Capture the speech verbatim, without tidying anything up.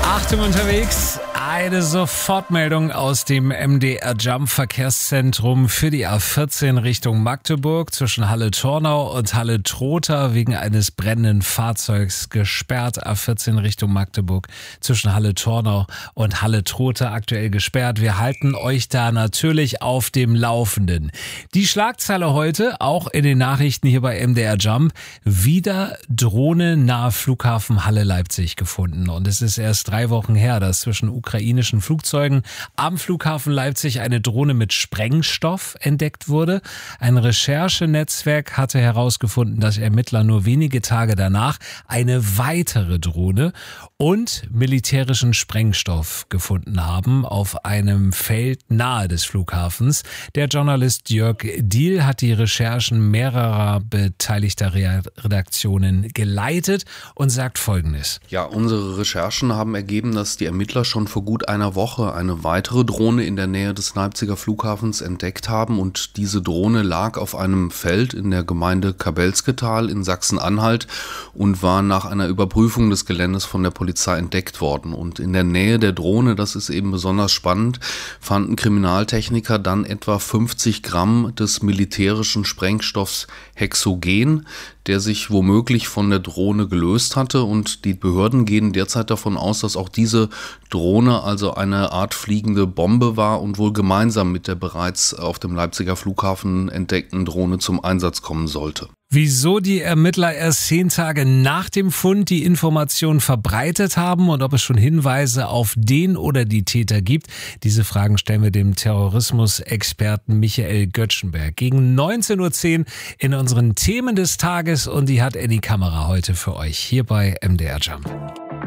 Achtung unterwegs, eine Sofortmeldung aus dem M D R Jump Verkehrszentrum für die A vierzehn Richtung Magdeburg zwischen Halle-Tornau und Halle-Trotha wegen eines brennenden Fahrzeugs gesperrt. A vierzehn Richtung Magdeburg zwischen Halle-Tornau und Halle-Trotha aktuell gesperrt. Wir halten euch da natürlich auf dem Laufenden. Die Schlagzeile heute, auch in den Nachrichten hier bei M D R Jump, wieder Drohne nahe Flughafen Halle-Leipzig gefunden. Und es ist erst drei Wochen her, dass zwischen ukrainischen Flugzeugen am Flughafen Leipzig eine Drohne mit Sprengstoff entdeckt wurde. Ein Recherchenetzwerk hatte herausgefunden, dass Ermittler nur wenige Tage danach eine weitere Drohne und militärischen Sprengstoff gefunden haben auf einem Feld nahe des Flughafens. Der Journalist Jörg Diehl hat die Recherchen mehrerer beteiligter Redaktionen geleitet und sagt Folgendes. Ja, unsere Recherchen haben ergeben, dass die Ermittler schon vor gut einer Woche eine weitere Drohne in der Nähe des Leipziger Flughafens entdeckt haben und diese Drohne lag auf einem Feld in der Gemeinde Kabelsketal in Sachsen-Anhalt und war nach einer Überprüfung des Geländes von der Polizei entdeckt worden. Und in der Nähe der Drohne, das ist eben besonders spannend, fanden Kriminaltechniker dann etwa fünfzig Gramm des militärischen Sprengstoffs Hexogen, der sich womöglich von der Drohne gelöst hatte, und die Behörden gehen derzeit davon aus, dass auch diese Drohne also eine Art fliegende Bombe war und wohl gemeinsam mit der bereits auf dem Leipziger Flughafen entdeckten Drohne zum Einsatz kommen sollte. Wieso die Ermittler erst zehn Tage nach dem Fund die Information verbreitet haben und ob es schon Hinweise auf den oder die Täter gibt, diese Fragen stellen wir dem Terrorismusexperten Michael Göttschenberg gegen neunzehn Uhr zehn in unseren Themen des Tages, und die hat er die Kamera heute für euch hier bei M D R Jump.